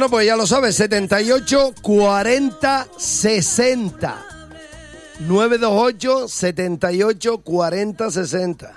Bueno, pues ya lo sabes, 78 40 60. 928 78 40 60.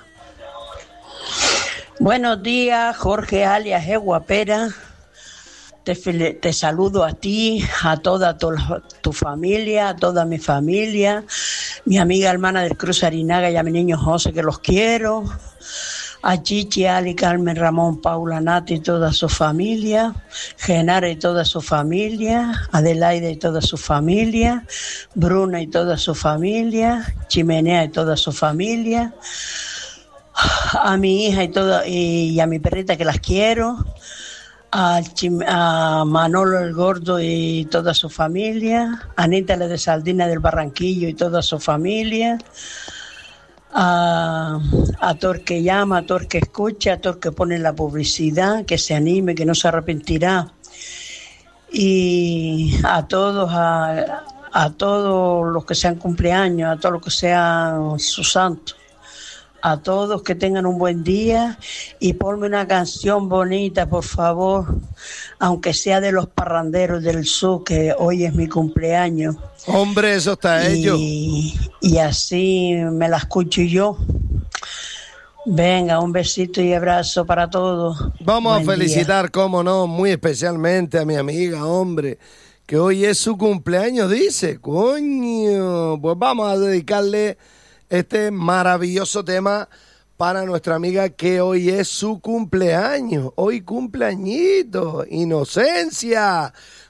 Buenos días, Jorge alias Guapera. Te saludo a ti, a toda tu familia, a toda mi familia, mi amiga hermana del Cruz Arinaga y a mi niño José, que los quiero. A Chichi, Ali, Carmen, Ramón, Paula, Nati y toda su familia, Genara y toda su familia, Adelaide y toda su familia, Bruna y toda su familia, Chimenea y toda su familia, a mi hija y a mi perrita que las quiero, a Manolo el Gordo y toda su familia, a Anita la de Saldina del Barranquillo y toda su familia, a todo que llama, a todo que escucha, a todo que pone la publicidad, que se anime, que no se arrepentirá, y a todos los que sean cumpleaños, a todos los que sean sus santos, a todos que tengan un buen día, y ponme una canción bonita, por favor, aunque sea de los parranderos del sur, que hoy es mi cumpleaños. Hombre, eso está hecho. Y así me la escucho yo. Venga, un besito y abrazo para todos. Vamos Buen a felicitar, día. cómo no, muy especialmente a mi amiga, hombre, que hoy es su cumpleaños, dice. Coño, pues vamos a dedicarle este maravilloso tema para nuestra amiga que hoy es su cumpleaños. Hoy cumpleañito, Inocencia.